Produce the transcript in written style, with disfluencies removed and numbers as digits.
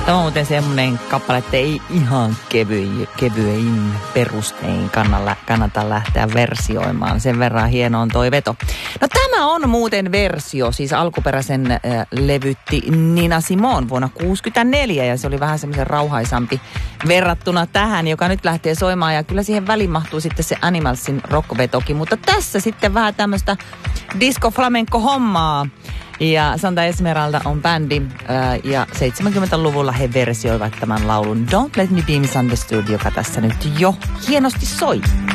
Tämä on muuten semmoinen kappale, että ei ihan kevyin perustein kannata lähteä versioimaan. Sen verran hieno on toi veto. No tämä on muuten versio, siis alkuperäisen levytti Nina Simone vuonna 1964 ja se oli vähän semmoisen rauhaisampi verrattuna tähän, joka nyt lähtee soimaan ja kyllä siihen väliin mahtuu sitten se Animalsin rockvetokin, mutta tässä sitten vähän tämmöistä disco-flamenco-hommaa. Ja Santa Esmeralda on bändi ja 70-luvulla he versioivat tämän laulun Don't Let Me Be Misunderstood, joka tässä nyt jo hienosti soi.